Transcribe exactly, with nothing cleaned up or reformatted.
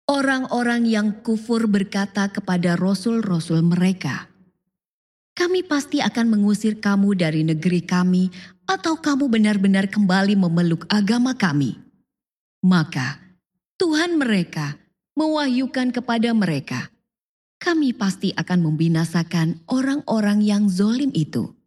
Orang-orang yang kufur berkata kepada rasul-rasul mereka, "Kami pasti akan mengusir kamu dari negeri kami, atau kamu benar-benar kembali memeluk agama kami." Maka Tuhan mereka mewahyukan kepada mereka, "Kami pasti akan membinasakan orang-orang yang zolim itu."